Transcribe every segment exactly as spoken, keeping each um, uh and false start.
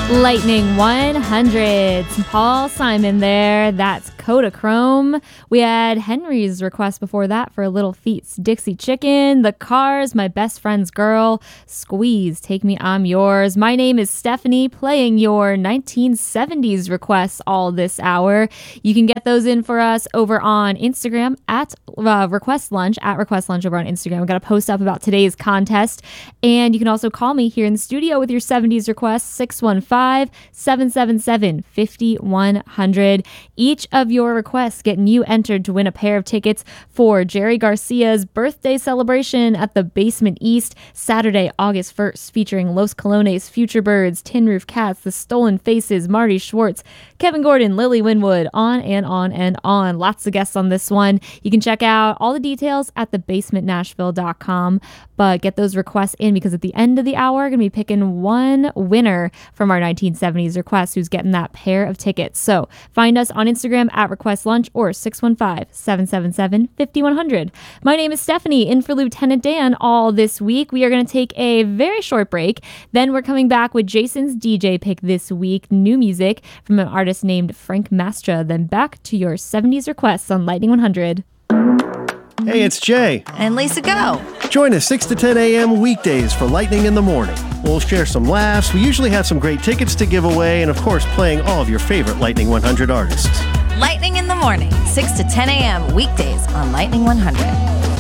Lightning one hundred. Paul Simon there. That's Kodachrome. We had Henry's request before that for Little Feat's Dixie Chicken. The Cars, My Best Friend's Girl. Squeeze, Take Me, I'm Yours. My name is Stephanie, playing your nineteen seventies requests all this hour. You can get those in for us over on Instagram at uh, Request Lunch, at Request Lunch over on Instagram. We've got a post up about today's contest. And you can also call me here in the studio with your seventies requests, six one five, seven seven seven, five one zero zero. Each of your requests getting you entered to win a pair of tickets for Jerry Garcia's birthday celebration at the Basement East, Saturday, August first, featuring Los Colones, Future Birds, Tin Roof Cats, The Stolen Faces, Marty Schwartz, Kevin Gordon, Lily Winwood, on and on and on. Lots of guests on this one. You can check out all the details at the basement nashville dot com, but get those requests in because at the end of the hour, we're going to be picking one winner from our nineteen seventies request who's getting that pair of tickets. So find us on Instagram at Request Lunch or six one five, seven seven seven, five one zero zero. My name is Stephanie, in for Lieutenant Dan all this week. We are going to take a very short break. Then we're coming back with Jason's D J pick this week, new music from an artist named Frank Mastra. Then back to your seventies requests on Lightning one hundred. Hey, it's Jay. And Lisa Go. Join us six to ten a.m. weekdays for Lightning in the Morning. We'll share some laughs. We usually have some great tickets to give away, and of course, playing all of your favorite Lightning one hundred artists. Lightning in the Morning, six to ten a.m. weekdays on Lightning one hundred.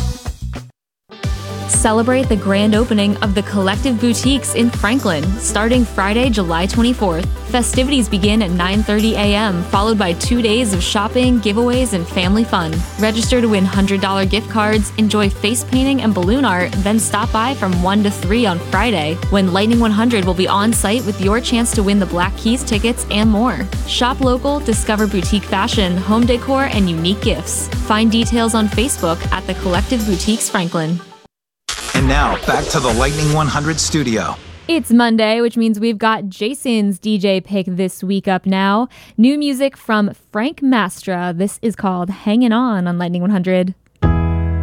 Celebrate the grand opening of the Collective Boutiques in Franklin, starting Friday, July twenty-fourth. Festivities begin at nine thirty a.m., followed by two days of shopping, giveaways, and family fun. Register to win one hundred dollars gift cards, enjoy face painting and balloon art, then stop by from one to three on Friday, when Lightning one hundred will be on site with your chance to win the Black Keys tickets and more. Shop local, discover boutique fashion, home decor, and unique gifts. Find details on Facebook at the Collective Boutiques Franklin. And now, back to the Lightning one hundred studio. It's Monday, which means we've got Jason's D J pick this week up now. New music from Frank Mastra. This is called Hangin' On on Lightning one hundred.